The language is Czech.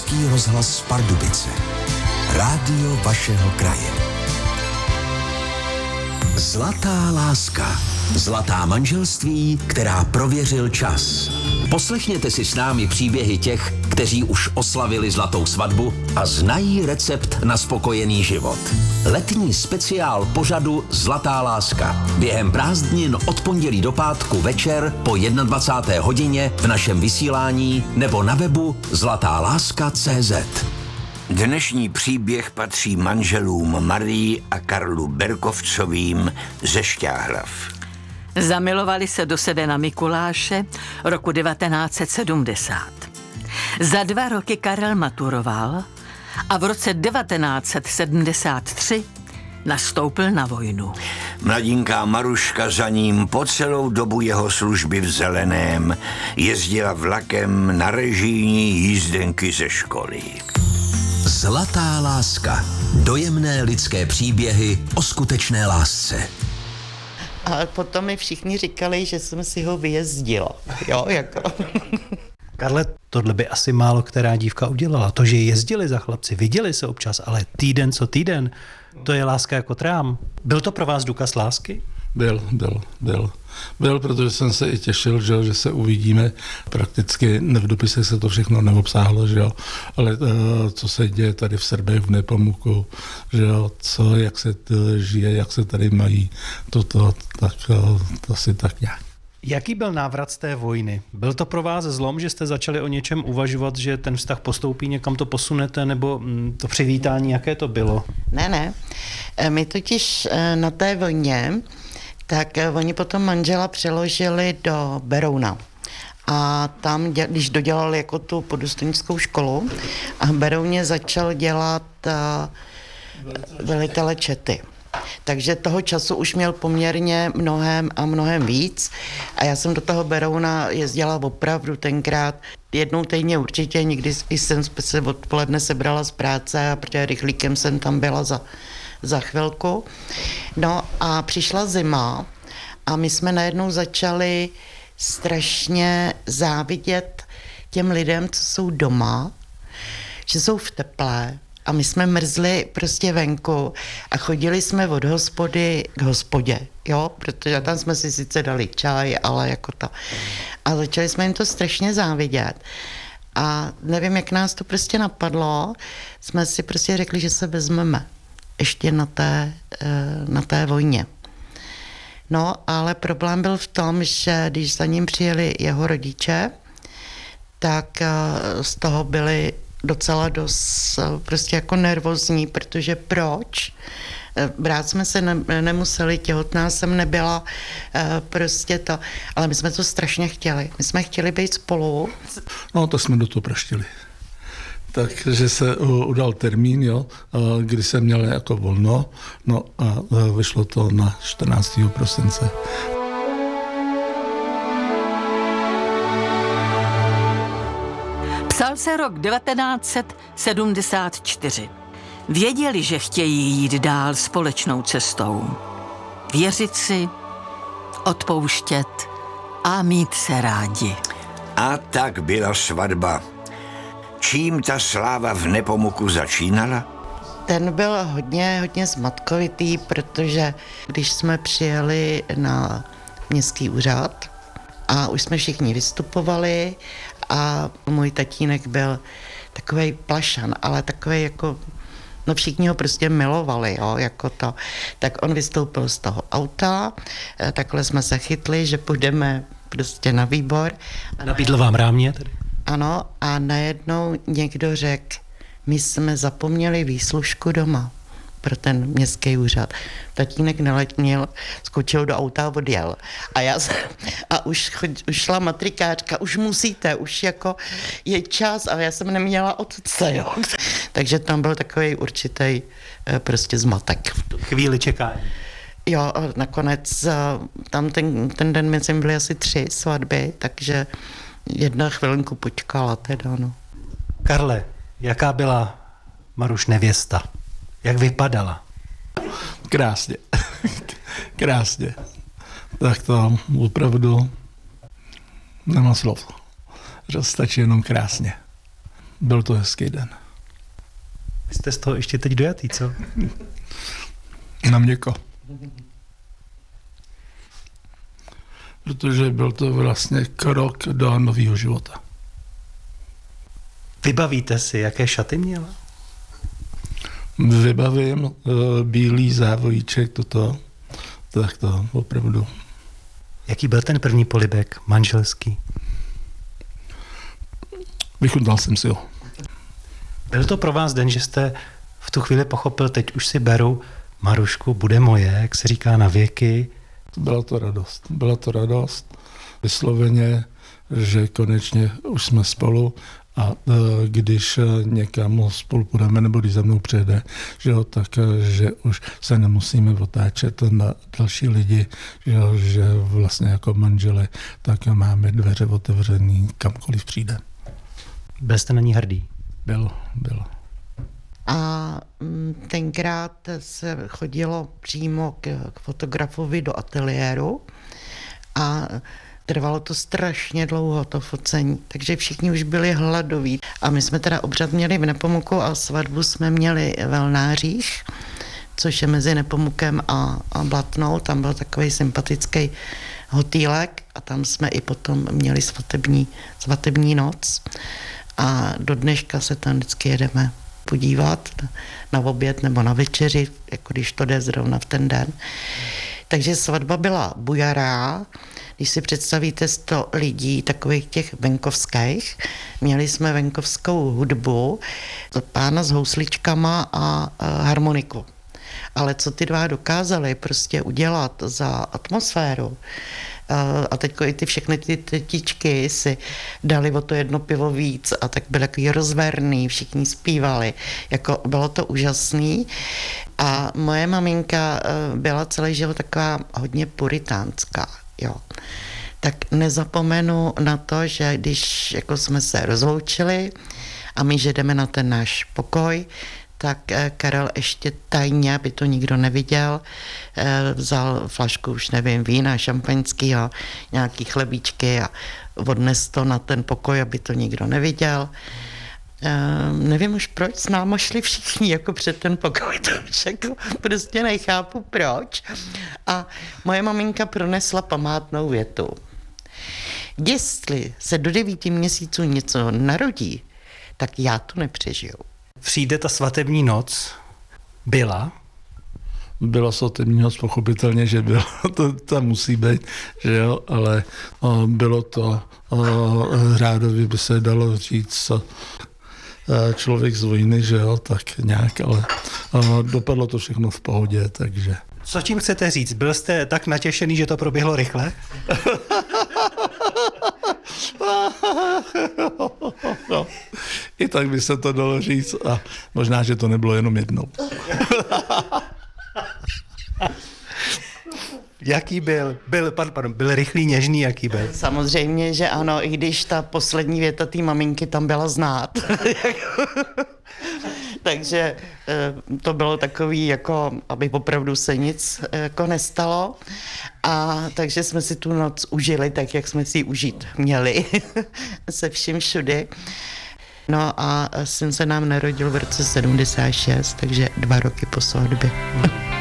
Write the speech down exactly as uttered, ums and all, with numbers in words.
Český rozhlas Pardubice. Rádio vašeho kraje. Zlatá láska. Zlatá manželství, která prověřil čas. Poslechněte si s námi příběhy těch, kteří už oslavili zlatou svatbu a znají recept na spokojený život. Letní speciál pořadu Zlatá láska. Během prázdnin od pondělí do pátku večer po dvacáté jedné hodině v našem vysílání nebo na webu zlatá láska tečka cé zet. Dnešní příběh patří manželům Marii a Karlu Berkovcovým ze Šťáhlav. Zamilovali se do sebe na Mikuláše roku devatenáct set sedmdesát. Za dva roky Karel maturoval a v roce devatenáct set sedmdesát tři nastoupil na vojnu. Mladinká Maruška za ním po celou dobu jeho služby v Zeleném jezdila vlakem na režijní jízdenky ze školy. Zlatá láska. Dojemné lidské příběhy o skutečné lásce. A potom mi všichni říkali, že jsem si ho vyjezdila. Jo, jako. Karle, tohle by asi málo která dívka udělala. To, že jezdili za chlapci, viděli se občas, ale týden co týden, to je láska jako trám. Byl to pro vás důkaz lásky? Byl, byl, byl. Byl, protože jsem se i těšil, že, že se uvidíme. Prakticky v dopisech se to všechno neobsáhlo, že jo. Ale uh, co se děje tady v Srbech, v Nepomuku, že jo, co, jak se to žije, jak se tady mají, toto, tak uh, to si tak nějak. Jaký byl návrat z té vojny? Byl to pro vás zlom, že jste začali o něčem uvažovat, že ten vztah postoupí, někam to posunete, nebo to přivítání, jaké to bylo? Ne, ne. My totiž na té vojně, tak oni potom manžela přeložili do Berouna. A tam, když dodělali jako tu podůstojnickou školu, a v Berouně začal dělat velitele čety. Takže toho času už měl poměrně mnohem a mnohem víc a já jsem do toho Berouna jezdila opravdu tenkrát jednou týdně určitě, někdy jsem se odpoledne sebrala z práce, a protože rychlíkem jsem tam byla za, za chvilku. No a přišla zima a my jsme najednou začali strašně závidět těm lidem, co jsou doma, že jsou v teple. A my jsme mrzli prostě venku a chodili jsme od hospody k hospodě, jo, protože tam jsme si sice dali čaj, ale jako to. A začali jsme jim to strašně závidět. A nevím, jak nás to prostě napadlo, jsme si prostě řekli, že se vezmeme ještě na té, na té vojně. No, ale problém byl v tom, že když za ním přijeli jeho rodiče, tak z toho byli docela dost prostě jako nervózní, protože proč? Brát jsme se ne, nemuseli, těhotná jsem nebyla, prostě to, ale my jsme to strašně chtěli. My jsme chtěli být spolu. No, to jsme do toho praštili. Takže se udal termín, jo, kdy jsem měl jako volno, no a vyšlo to na čtrnáctého prosince. Psal se rok devatenáct set sedmdesát čtyři. Věděli, že chtějí jít dál společnou cestou. Věřit si, odpouštět a mít se rádi. A tak byla svatba. Čím ta sláva v Nepomuku začínala? Ten byl hodně, hodně zmatkovitý, protože když jsme přijeli na městský úřad a už jsme všichni vystupovali a můj tatínek byl takovej plašan, ale takovej jako, no všichni ho prostě milovali, jo, jako to. Tak on vystoupil z toho auta, takhle jsme se chytli, že půjdeme prostě na výbor. Nabídl vám rámě tedy? Ano, a najednou někdo řekl, my jsme zapomněli výslužku doma pro ten městský úřad. Tatínek neletnil, skočil do auta a odjel. A já jsem, a už, už šla matrikářka, už musíte, už jako je čas, a já jsem neměla otce, jo. Takže tam byl takový určitý prostě zmatek. Chvíli čekání. Jo, a nakonec tam ten, ten den mezi byly asi tři svatby, takže jedna chvilinku počkala teda, no. Karle, jaká byla Maruš nevěsta? Jak vypadala? Krásně. Krásně. Tak to opravdu nemá slov. Že stačí jenom krásně. byl to hezký den. Vy jste z toho ještě teď dojatý, co? Na měko. Protože byl to vlastně krok do nového života. Vybavíte si, jaké šaty měla? Vybavím uh, bílý závojíček, toto, tak to opravdu. Jaký byl ten první polibek manželský? Vychutnal jsem si ho. Byl to pro vás den, že jste v tu chvíli pochopil, teď už si beru Marušku, bude moje, jak se říká, na věky? Byla to radost. Byla to radost. Vysloveně, že konečně už jsme spolu a když někam spolu půjdeme nebo když za mnou přijede, že jo, tak že už se nemusíme otáčet na další lidi, že, jo, že vlastně jako manžele tak máme dveře otevřený kamkoliv přijde. Byl jste na ní hrdý? Byl, byl. A tenkrát se chodilo přímo k, k fotografovi do ateliéru a trvalo to strašně dlouho, to focení, takže všichni už byli hladoví. A my jsme teda obřad měli v Nepomuku a svatbu jsme měli v Velnářích, což je mezi Nepomukem a, a Blatnou. Tam byl takový sympatický hotýlek a tam jsme i potom měli svatební, svatební noc. A do dneška se tam vždycky jedeme podívat na oběd nebo na večeři, jako když to jde zrovna v ten den. Takže svatba byla bujará. Když si představíte sto lidí, takových těch venkovských, měli jsme venkovskou hudbu, pána s housličkama a, a harmoniku. Ale co ty dva dokázali prostě udělat za atmosféru, a teď i ty všechny ty tetičky si dali o to jedno pivo víc a tak byli takový rozverný, všichni zpívali, jako bylo to úžasný. A moje maminka byla celý život taková hodně puritánská, jo. Tak nezapomenu na to, že když jako jsme se rozloučili a my že jdeme na ten náš pokoj, tak Karel ještě tajně, aby to nikdo neviděl, vzal flašku, už nevím, vína, šampaňského, nějaký chlebíčky a odnes to na ten pokoj, aby to nikdo neviděl. Uh, nevím už proč, s náma šli všichni jako před ten pokoj, to už jako prostě nechápu proč. A moje maminka pronesla památnou větu. Jestli se do devíti měsíců něco narodí, tak já to nepřežiju. Přijde ta svatební noc, byla? Byla svatební noc, pochopitelně, že byla, to tam musí být, že jo, ale o, bylo to, o, řádově by se dalo říct, o, člověk z vojny, že jo, tak nějak, ale o, dopadlo to všechno v pohodě, takže. Co tím chcete říct? Byl jste tak natěšený, že to proběhlo rychle? No, i tak by se to dalo říct a možná, že to nebylo jenom jednou. Jaký byl? Byl, pardon, byl rychlý, něžný, jaký byl? Samozřejmě, že ano, i když ta poslední věta té maminky tam byla znát. Takže to bylo takový, jako, aby opravdu se nic jako nestalo. A takže jsme si tu noc užili tak, jak jsme si ji užít měli. Se vším všudy. No a syn se nám narodil v roce sedmdesát šest, takže dva roky po svatbě.